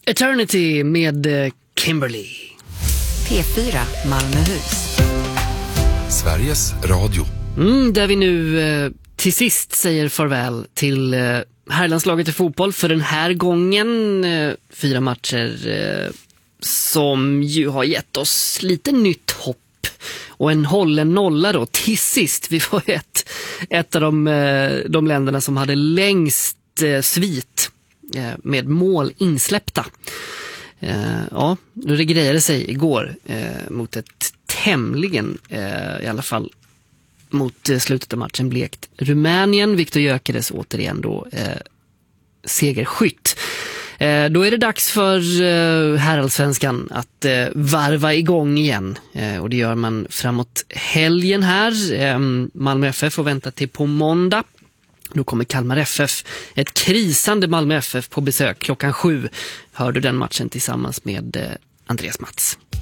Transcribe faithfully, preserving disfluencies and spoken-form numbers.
Eternity med Kimberly. P fyra Malmöhus. Sveriges Radio. Mm, där vi nu eh, till sist säger farväl till eh, herrlandslaget i fotboll för den här gången. Eh, fyra matcher eh, som ju har gett oss lite nytt hopp. Och en hållen nolla då till sist. Vi var ett, ett av de, eh, de länderna som hade längst eh, svit eh, med mål insläppta. Uh, ja, det grejade sig igår uh, mot ett tämligen, uh, i alla fall mot uh, slutet av matchen, blekt Rumänien. Viktor Gyökeres återigen då uh, segerskytt. Uh, då är det dags för uh, herrallsvenskan att uh, varva igång igen. Uh, och det gör man framåt helgen här. Um, Malmö F F får vänta till på måndag. Då kommer Kalmar F F, ett krisande Malmö F F på besök klockan sju. Hör du den matchen tillsammans med eh, Andreas Mats.